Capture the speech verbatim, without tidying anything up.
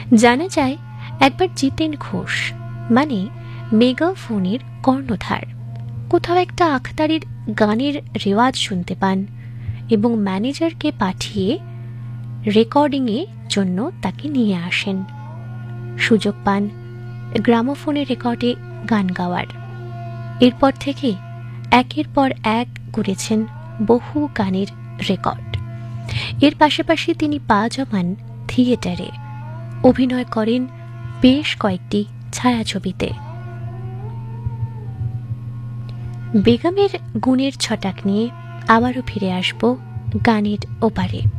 জানা যায় একবার জিতেন ঘোষ মানে মেগাফোনের কর্ণধার কোথাও একটা আখতারির গানের রেওয়াজ শুনতে পান এবং ম্যানেজারকে পাঠিয়ে রেকর্ডিংয়ের জন্য তাকে নিয়ে আসেন। সুযোগ পান গ্রামোফোনের রেকর্ডে গান গাওয়ার। এরপর থেকে একের পর এক করেছেন বহু গানের রেকর্ড। এর পাশাপাশি তিনি পা জমান থিয়েটারে, অভিনয় করেন বেশ কয়েকটি ছায়াছবিতে। বেগমের গুণের ছটাক নিয়ে আবারও ফিরে আসব গানের ওপারে।